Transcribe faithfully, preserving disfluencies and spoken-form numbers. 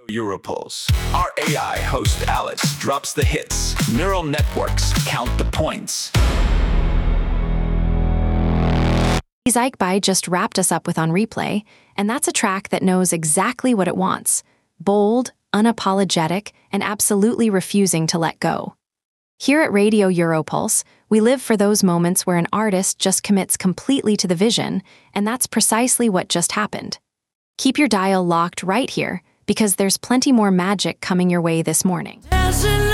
Europulse. Our A I host Alice drops the hits. Neural networks count the points. Ike By just wrapped us up with On Replay, and that's a track that knows exactly what it wants. Bold, unapologetic, and absolutely refusing to let go. Here at Radio Europulse, we live for those moments where an artist just commits completely to the vision, and that's precisely what just happened. Keep your dial locked right here, because there's plenty more magic coming your way this morning.